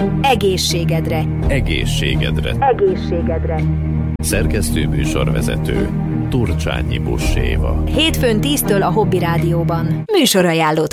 Egészségedre. Egészségedre. Egészségedre. Szerkesztő műsorvezető Turcsányi Buss Éva. Hétfőn 10-től a Hobby Rádióban. Műsorajánlót